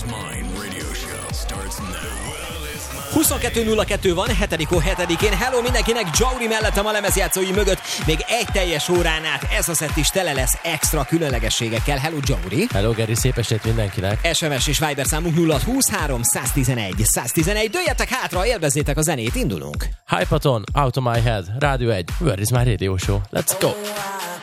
Mine radio show starts now. 22:02 van, 7.7-én. Hello mindenkinek, Jauri mellettem a lemezjátszói mögött. Még egy teljes órán át ez a szett is tele lesz extra különlegességekkel. Hello Jauri. Hello Geri, szép estét mindenkinek. SMS és Viber számunk 0623 111 111. Dőljetek hátra, élvezzétek a zenét, indulunk. Hypaton, Out of My Head, Rádió 1, Where is my radio show? Let's go!